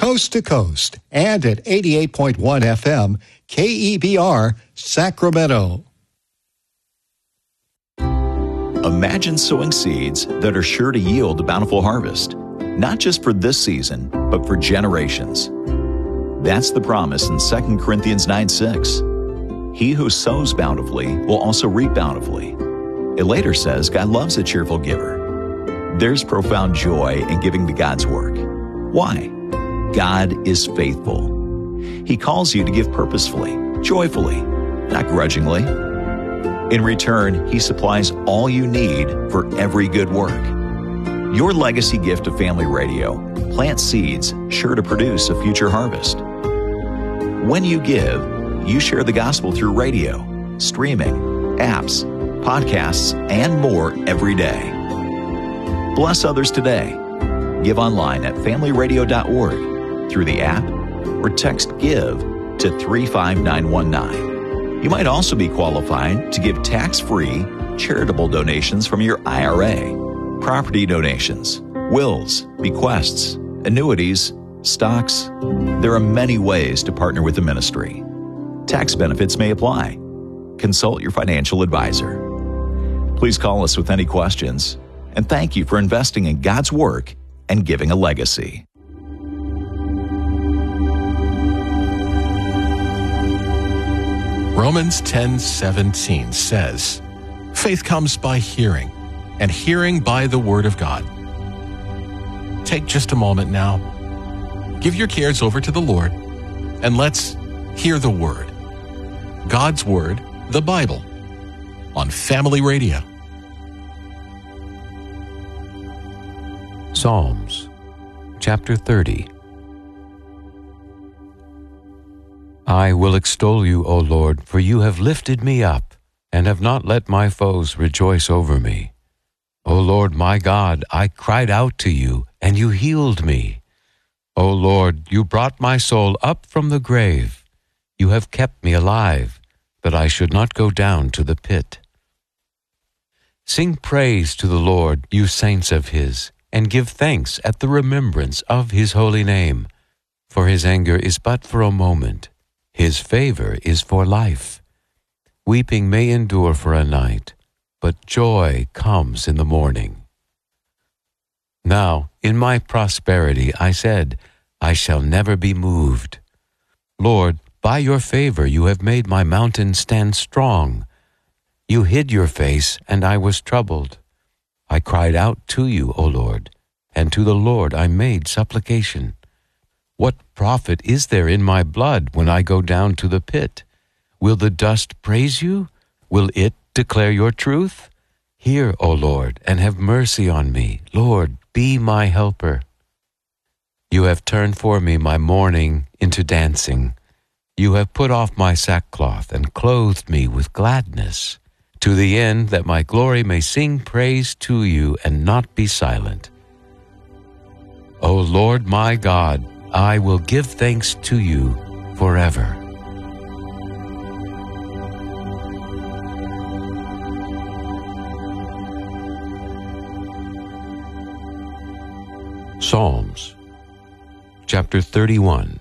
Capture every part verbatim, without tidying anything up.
coast to coast, and at eighty-eight point one F M, K E B R, Sacramento. Imagine sowing seeds that are sure to yield a bountiful harvest, not just for this season, but for generations. That's the promise in Second Corinthians nine six. He who sows bountifully will also reap bountifully. It later says God loves a cheerful giver. There's profound joy in giving to God's work. Why? God is faithful. He calls you to give purposefully, joyfully, not grudgingly. In return, He supplies all you need for every good work. Your legacy gift to Family Radio plants seeds sure to produce a future harvest. When you give, you share the gospel through radio, streaming, apps, podcasts, and more every day. Bless others today. Give online at family radio dot org, through the app, or text GIVE to three five nine one nine. You might also be qualified to give tax-free charitable donations from your I R A, property donations, wills, bequests, annuities, stocks. There are many ways to partner with the ministry. Tax benefits may apply. Consult your financial advisor. Please call us with any questions, and thank you for investing in God's work and giving a legacy. Romans ten seventeen says, "Faith comes by hearing, and hearing by the Word of God." Take just a moment now. Give your cares over to the Lord, and let's hear the Word. God's Word, the Bible, on Family Radio. Psalms, chapter thirty. I will extol you, O Lord, for you have lifted me up, and have not let my foes rejoice over me. O Lord my God, I cried out to you, and you healed me. O Lord, you brought my soul up from the grave. You have kept me alive, that I should not go down to the pit. Sing praise to the Lord, you saints of his, and give thanks at the remembrance of his holy name. For his anger is but for a moment. His favor is for life. Weeping may endure for a night, but joy comes in the morning. Now, in my prosperity, I said, I shall never be moved. Lord, by your favor you have made my mountain stand strong. You hid your face, and I was troubled. I cried out to you, O Lord, and to the Lord I made supplication. What profit is there in my blood when I go down to the pit? Will the dust praise you? Will it declare your truth? Hear, O Lord, and have mercy on me. Lord, be my helper. You have turned for me my mourning into dancing. You have put off my sackcloth and clothed me with gladness, to the end that my glory may sing praise to you and not be silent. O Lord my God, I will give thanks to you forever. Psalms, chapter thirty-one.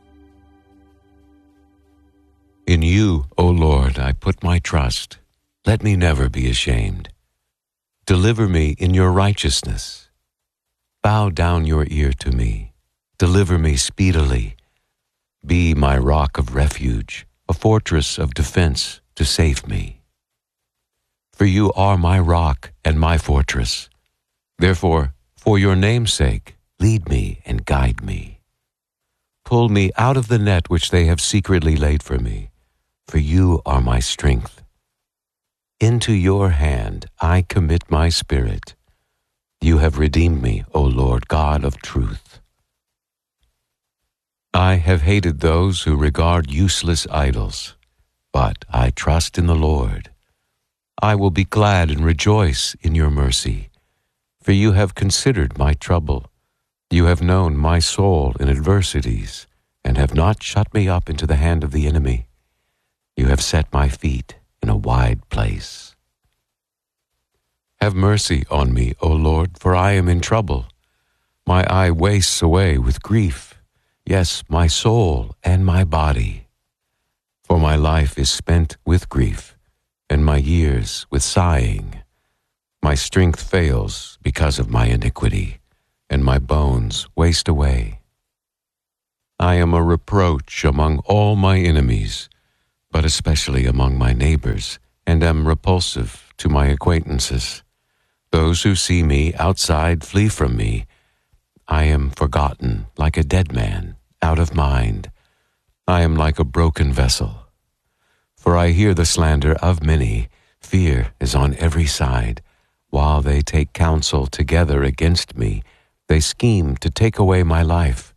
In you, O Lord, I put my trust. Let me never be ashamed. Deliver me in your righteousness. Bow down your ear to me. Deliver me speedily. Be my rock of refuge, a fortress of defense to save me. For you are my rock and my fortress. Therefore, for your name's sake, lead me and guide me. Pull me out of the net which they have secretly laid for me, for you are my strength. Into your hand I commit my spirit. You have redeemed me, O Lord God of truth. I have hated those who regard useless idols, but I trust in the Lord. I will be glad and rejoice in your mercy, for you have considered my trouble. You have known my soul in adversities, and have not shut me up into the hand of the enemy. You have set my feet in a wide place. Have mercy on me, O Lord, for I am in trouble. My eye wastes away with grief. yes, my soul and my body. For my life is spent with grief, and my years with sighing. My strength fails because of my iniquity, and my bones waste away. I am a reproach among all my enemies, but especially among my neighbors, and am repulsive to my acquaintances. Those who see me outside flee from me. I am forgotten like a dead man, out of mind. I am like a broken vessel. For I hear the slander of many. Fear is on every side. While they take counsel together against me, they scheme to take away my life.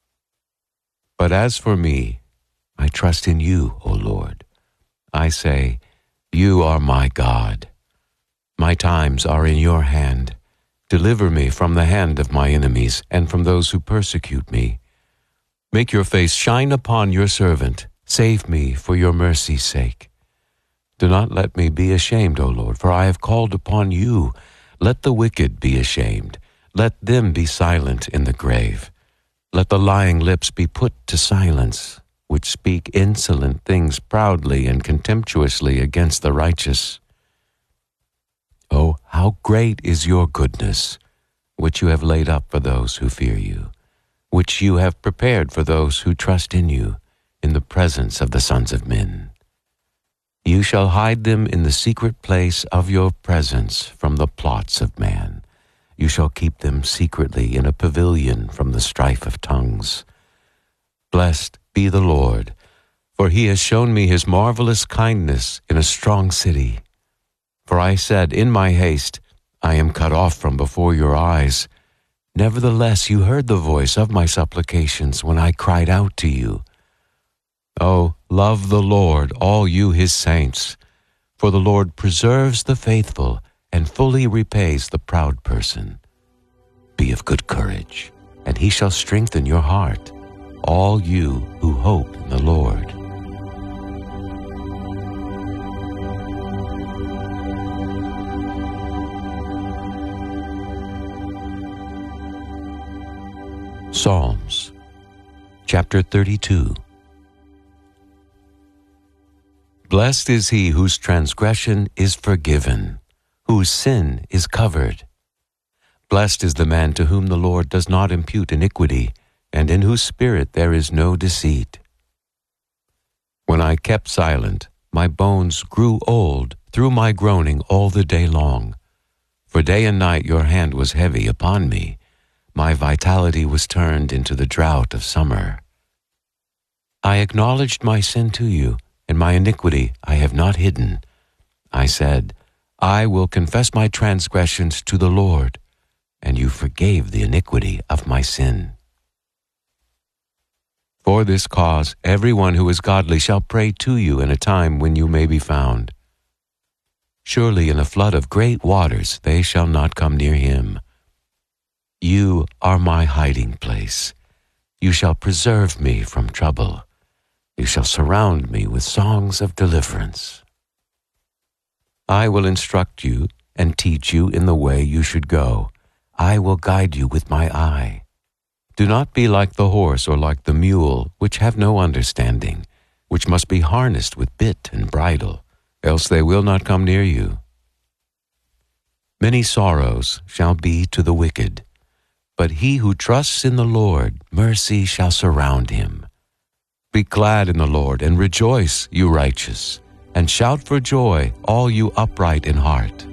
But as for me, I trust in you, O Lord. I say, you are my God. My times are in your hand. Deliver me from the hand of my enemies and from those who persecute me. Make your face shine upon your servant. Save me for your mercy's sake. Do not let me be ashamed, O Lord, for I have called upon you. Let the wicked be ashamed. Let them be silent in the grave. Let the lying lips be put to silence, which speak insolent things proudly and contemptuously against the righteous. Oh, how great is your goodness, which you have laid up for those who fear you, which you have prepared for those who trust in you, in the presence of the sons of men. You shall hide them in the secret place of your presence from the plots of man. You shall keep them secretly in a pavilion from the strife of tongues. Blessed be the Lord, for he has shown me his marvelous kindness in a strong city. For I said in my haste, I am cut off from before your eyes. Nevertheless, you heard the voice of my supplications when I cried out to you. Oh, love the Lord, all you his saints, for the Lord preserves the faithful and fully repays the proud person. Be of good courage, and he shall strengthen your heart, all you who hope in the Lord. Psalms, chapter thirty-two. Blessed is he whose transgression is forgiven, whose sin is covered. Blessed is the man to whom the Lord does not impute iniquity, and in whose spirit there is no deceit. When I kept silent, my bones grew old through my groaning all the day long. For day and night your hand was heavy upon me. My vitality was turned into the drought of summer. I acknowledged my sin to you, and my iniquity I have not hidden. I said, I will confess my transgressions to the Lord, and you forgave the iniquity of my sin. For this cause, everyone who is godly shall pray to you in a time when you may be found. Surely in a flood of great waters they shall not come near him. You are my hiding place. You shall preserve me from trouble. You shall surround me with songs of deliverance. I will instruct you and teach you in the way you should go. I will guide you with my eye. Do not be like the horse or like the mule, which have no understanding, which must be harnessed with bit and bridle, else they will not come near you. Many sorrows shall be to the wicked, but he who trusts in the Lord, mercy shall surround him. Be glad in the Lord and rejoice, you righteous, and shout for joy, all you upright in heart.